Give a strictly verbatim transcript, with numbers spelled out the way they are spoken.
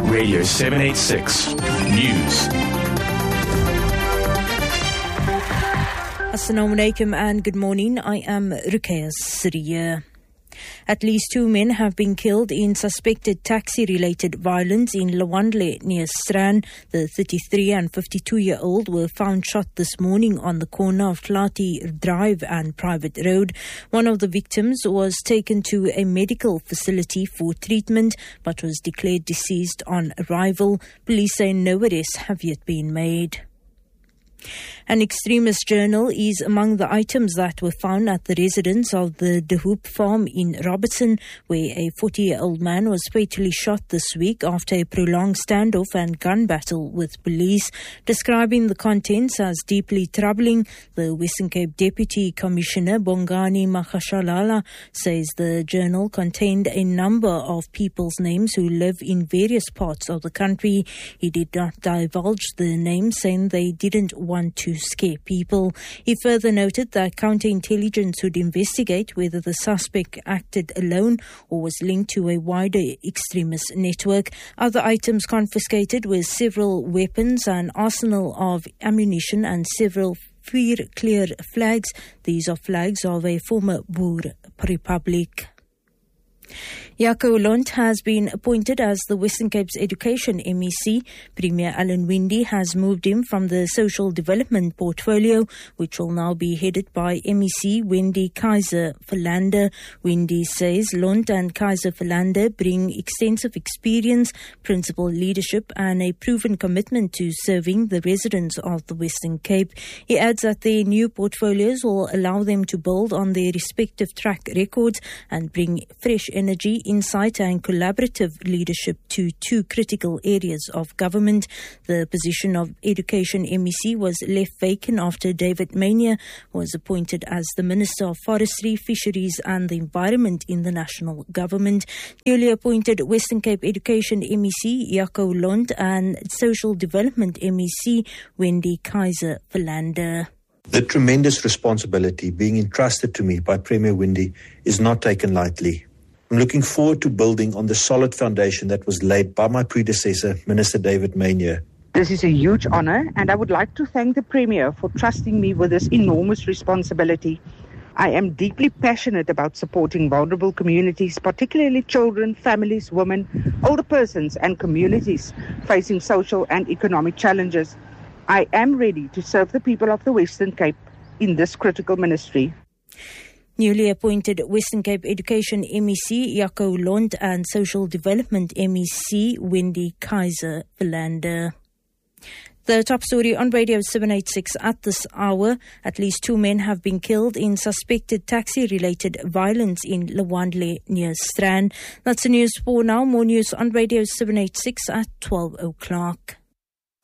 Radio seven eighty-six News. Assalamu alaikum and good morning. I am Ruqayya Siriya. At least two men have been killed in suspected taxi-related violence in Lwandle near Strand. The thirty-three and fifty-two-year-old were found shot this morning on the corner of Tlati Drive and Private Road. One of the victims was taken to a medical facility for treatment but was declared deceased on arrival. Police say no arrests have yet been made. An extremist journal is among the items that were found at the residence of the De Hoop farm in Robertson, where a forty-year-old man was fatally shot this week after a prolonged standoff and gun battle with police. Describing the contents as deeply troubling, the Western Cape Deputy Commissioner Bongani Makgashalala says the journal contained a number of people's names who live in various parts of the country. He did not divulge the names, saying they didn't want to scare people. He further noted that counterintelligence would investigate whether the suspect acted alone or was linked to a wider extremist network. Other items confiscated were several weapons, an arsenal of ammunition and several Vuur Kleur flags. These are flags of a former Boer republic. Jaco Lont has been appointed as the Western Cape's Education M E C. Premier Alan Winde has moved him from the Social Development portfolio, which will now be headed by M E C Wendy Kaiser Philander. Winde says Lont and Kaiser Philander bring extensive experience, principal leadership and a proven commitment to serving the residents of the Western Cape. He adds that their new portfolios will allow them to build on their respective track records and bring fresh energy, insight and collaborative leadership to two critical areas of government. The position of Education M E C was left vacant after David Mania was appointed as the Minister of Forestry, Fisheries and the Environment in the national government. Newly appointed Western Cape Education M E C Jaco Lont and Social Development M E C Wendy Kaiser Philander. The tremendous responsibility being entrusted to me by Premier Winde is not taken lightly. I'm looking forward to building on the solid foundation that was laid by my predecessor, Minister David Mania. This is a huge honour, and I would like to thank the Premier for trusting me with this enormous responsibility. I am deeply passionate about supporting vulnerable communities, particularly children, families, women, older persons and communities facing social and economic challenges. I am ready to serve the people of the Western Cape in this critical ministry. Newly appointed Western Cape Education M E C Jaco Lont and Social Development M E C Wendy Kaiser Philander. The top story on Radio seven eighty-six at this hour. At least two men have been killed in suspected taxi-related violence in Lwandle near Strand. That's the news for now. More news on Radio seven eighty-six at twelve o'clock.